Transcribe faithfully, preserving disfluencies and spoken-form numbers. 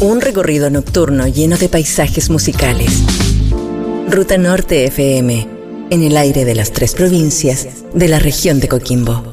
Un recorrido nocturno lleno de paisajes musicales. Ruta Norte F M, en el aire de las tres provincias de la región de Coquimbo.